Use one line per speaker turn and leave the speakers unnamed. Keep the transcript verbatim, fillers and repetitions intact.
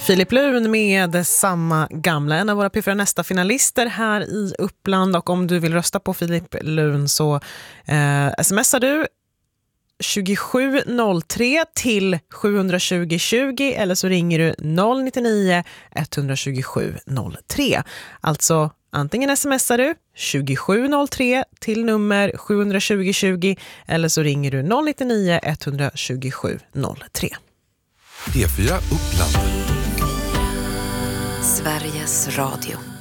Filip Lun med Samma gamla, en av våra P fyra nästa finalister här i Uppland. Och om du vill rösta på Filip Lun så eh, smsar du tjugosju noll tre till sju tjugo tjugo eller så ringer du noll nio nio ett två sju noll tre. Alltså antingen smsar du tjugosju noll tre till nummer sju tjugo tjugo eller så ringer du noll nio nio ett två sju noll tre.
P fyra Uppland.
Sveriges Radio.